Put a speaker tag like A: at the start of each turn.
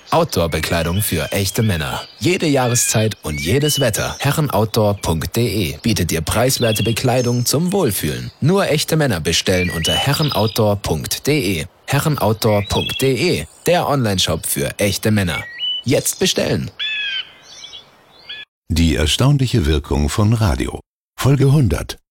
A: Outdoor-Bekleidung für echte Männer. Jede Jahreszeit und jedes Wetter. Herrenoutdoor.de bietet dir preiswerte Bekleidung zum Wohlfühlen. Nur echte Männer bestellen unter herrenoutdoor.de. Herrenoutdoor.de, der Onlineshop für echte Männer. Jetzt bestellen!
B: Die erstaunliche Wirkung von Radio. Folge 100.